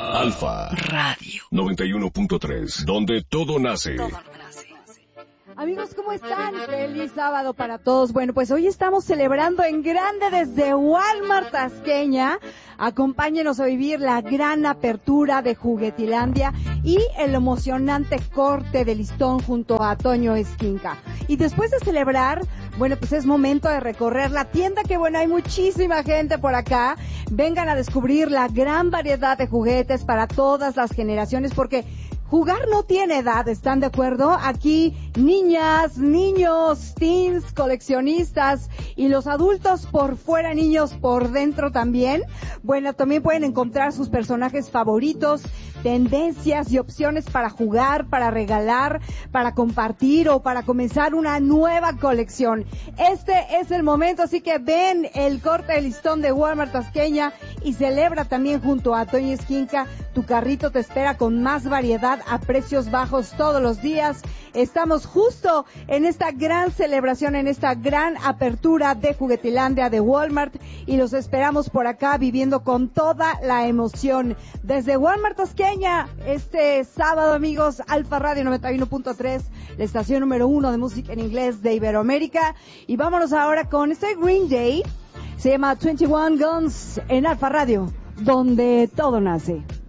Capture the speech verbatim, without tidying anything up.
Alfa Radio noventa y uno punto tres, donde todo nace. Todo nace. Amigos, ¿cómo están? Feliz sábado para todos. Bueno, pues hoy estamos celebrando en grande desde Walmart Tasqueña. Acompáñenos a vivir la gran apertura de Juguetilandia y el emocionante corte de listón junto a Toño Esquinca. Y después de celebrar, bueno, pues es momento de recorrer la tienda, que bueno, hay muchísima gente por acá. Vengan a descubrir la gran variedad de juguetes para todas las generaciones, porque jugar no tiene edad, ¿están de acuerdo? Aquí niñas, niños, teens, coleccionistas y los adultos por fuera, niños por dentro también. Bueno, también pueden encontrar sus personajes favoritos, tendencias y opciones para jugar, para regalar, para compartir o para comenzar una nueva colección. Este es el momento, así que ven el corte de listón de Walmart Tasqueña y celebra también junto a Toño Esquinca. Tu carrito te espera con más variedad a precios bajos todos los días. Estamos justo en esta gran celebración, en esta gran apertura de Juguetilandia de Walmart, y los esperamos por acá viviendo con toda la emoción. Desde Walmart Tasqueña, este sábado, amigos, Alfa Radio noventa y uno punto tres, la estación número uno de música en inglés de Iberoamérica. Y vámonos ahora con este Green Day, se llama veintiuno Guns en Alfa Radio, donde todo nace.